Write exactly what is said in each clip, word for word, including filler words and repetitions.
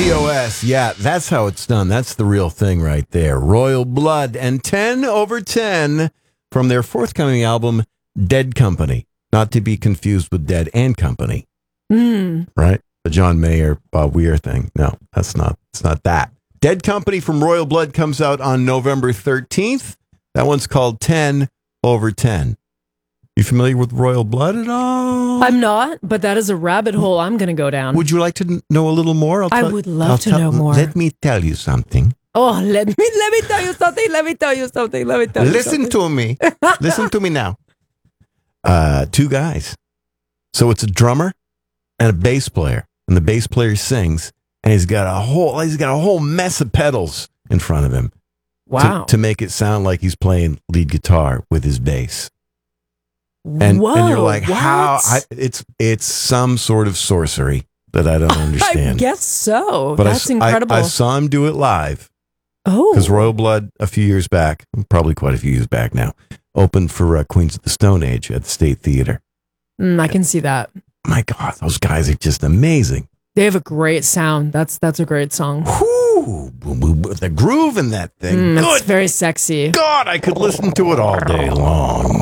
B O S, yeah, that's how it's done. That's the real thing right there. Royal Blood and ten over ten from their forthcoming album, Dead Company. Not to be confused with Dead and Company. Mm. Right? The John Mayer, Bob Weir thing. No, that's not, it's not that. Dead Company from Royal Blood comes out on November thirteenth. That one's called ten over ten. You familiar with Royal Blood at all? I'm not, but that is a rabbit hole I'm going to go down. Would you like to know a little more? I'll I tell- would love I'll to tell- know more. Let me tell you something. Oh, let me let me tell you something. Let me tell you something. Let me tell you Listen something. to me. Listen to me now. Uh, two guys. So it's a drummer and a bass player, and the bass player sings, and he's got a whole he's got a whole mess of pedals in front of him. Wow. To, to make it sound like he's playing lead guitar with his bass. And, Whoa, and you're like, what? how? I, it's it's some sort of sorcery that I don't understand. I guess so. But I That's s- I- incredible. I, saw him do it live oh, because Royal Blood a few years back, probably quite a few years back now, opened for uh, Queens of the Stone Age at the State Theater. Mm, I can see that. My God, those guys are just amazing. They have a great sound. That's that's a great song. Whew, the groove in that thing. Mm, it's Good very sexy. God, I could listen to it all day long.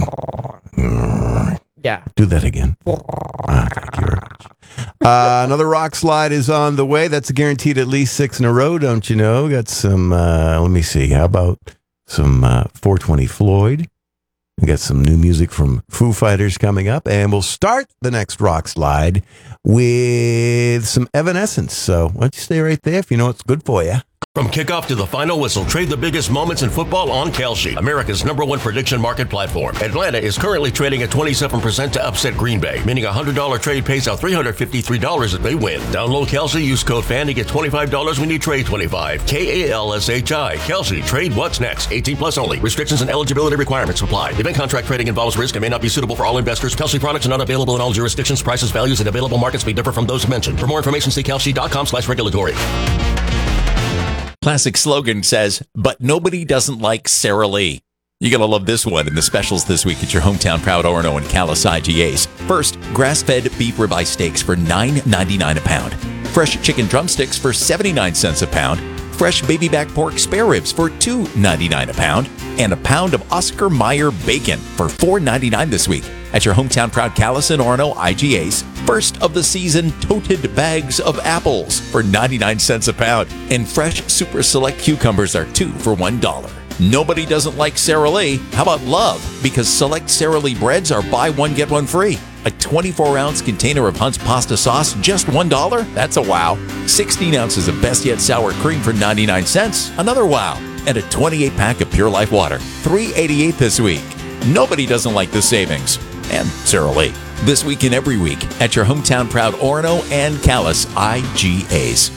Mm. Yeah. Do that again. Ah, thank you very much. Uh, another rock slide is on the way. That's guaranteed at least six in a row, don't you know? Got some, uh, let me see. How about some uh, four twenty Floyd? We got some new music from Foo Fighters coming up. And we'll start the next rock slide with some Evanescence. So why don't you stay right there if you know it's good for you. From kickoff to the final whistle, trade the biggest moments in football on Kalshi, America's number one prediction market platform. Atlanta is currently trading at twenty-seven percent to upset Green Bay, meaning a one hundred dollars trade pays out three hundred fifty-three dollars if they win. Download Kalshi, use code FAN to get twenty-five dollars when you trade twenty-five. K A L S H I. Kalshi. Trade what's next. eighteen plus only. Restrictions and eligibility requirements apply. Event contract trading involves risk and may not be suitable for all investors. Kalshi products are not available in all jurisdictions. Prices, values, and available markets may differ from those mentioned. For more information, see kalshi.com slash regulatory. Classic slogan says, but nobody doesn't like Sara Lee. You're going to love this one in the specials this week at your hometown proud Orono and Calais I G As. First, grass-fed beef ribeye steaks for nine ninety-nine a pound. Fresh chicken drumsticks for seventy-nine cents a pound. Fresh baby back pork spare ribs for two ninety-nine a pound. And a pound of Oscar Mayer bacon for four ninety-nine this week at your hometown proud Calais and Orono I G As. First of the season toted bags of apples for ninety-nine cents a pound. And fresh super select cucumbers are two for one dollar. Nobody doesn't like Sara Lee. How about love? Because select Sara Lee breads are buy one, get one free. A twenty-four ounce container of Hunt's pasta sauce, just one dollar? That's a wow. sixteen ounces of Best Yet sour cream for ninety-nine cents? Another wow. And a twenty-eight pack of Pure Life water, three eighty-eight this week. Nobody doesn't like the savings. And Sara Lee. This week and every week at your hometown proud Orono and Calais I G As.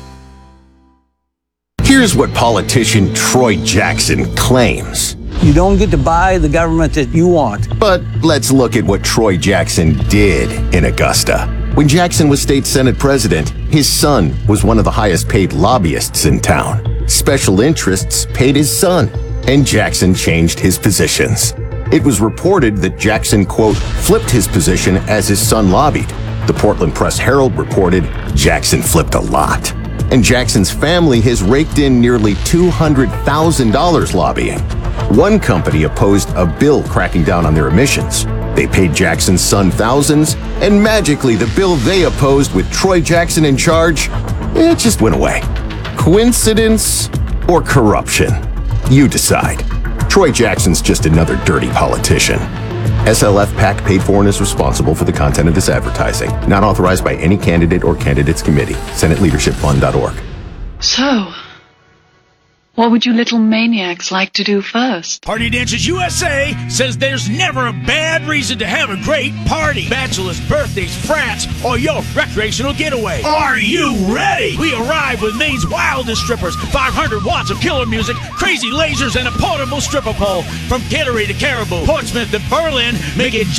Here's what politician Troy Jackson claims. You don't get to buy the government that you want. But let's look at what Troy Jackson did in Augusta. When Jackson was state senate president, his son was one of the highest paid lobbyists in town. Special interests paid his son, and Jackson changed his positions. It was reported that Jackson, quote, flipped his position as his son lobbied. The Portland Press-Herald reported Jackson flipped a lot. And Jackson's family has raked in nearly two hundred thousand dollars lobbying. One company opposed a bill cracking down on their emissions. They paid Jackson's son thousands, and magically the bill they opposed with Troy Jackson in charge, it just went away. Coincidence or corruption? You decide. Troy Jackson's just another dirty politician. S L F PAC paid for and is responsible for the content of this advertising. Not authorized by any candidate or candidates committee. Senate Leadership Fund dot org. So, what would you little maniacs like to do first? Party Dancers U S A says there's never a bad reason to have a great party. Bachelors, birthdays, frats, or your recreational getaway. Are you ready? We arrive with Maine's wildest strippers, five hundred watts of killer music, crazy lasers, and a portable stripper pole. From Kittery to Caribou, Portsmouth to Berlin, make it